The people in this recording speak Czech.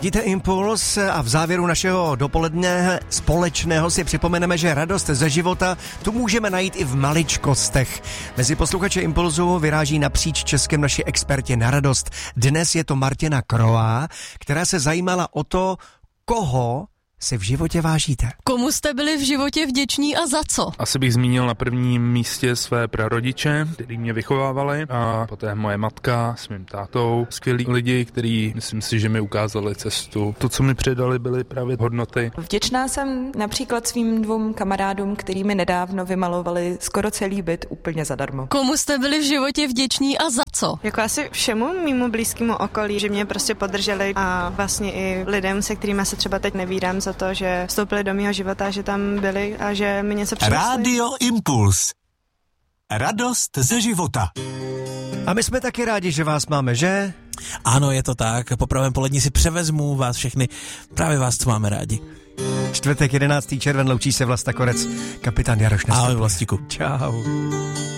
Ladíte Impuls a v závěru našeho dopoledne společného si připomeneme, že radost ze života tu můžeme najít i v maličkostech. Mezi posluchače Impulzu vyráží napříč Českem naši experti na radost. Dnes je to Martina Kroá, která se zajímala o to, koho si v životě vážíte. Komu jste byli v životě vděční a za co? Asi bych zmínil na prvním místě své prarodiče, kteří mě vychovávali, a poté moje matka s mým tátou. Skvělí lidi, kteří, myslím si, že mi ukázali cestu. To, co mi předali, byly právě hodnoty. Vděčná jsem například svým 2 kamarádům, který mi nedávno vymalovali skoro celý byt úplně zadarmo. Komu jste byli v životě vděční a za co? Jako asi všemu mému blízkému okolí, že mě prostě podrželi, a vlastně i lidem, se kterými se třeba teď nevídám, za to, že vstoupili do mého života, že tam byli a že mi něco přinesli. Rádio Impuls. Radost ze života. A my jsme taky rádi, že vás máme, že? Ano, je to tak. Po pravém poledni si převezmu vás všechny, právě vás, co máme rádi. Čtvrtek 11. červen, loučí se Vlasta Korec, kapitán Jaroš. Ahoj, Vlastíku. Čau.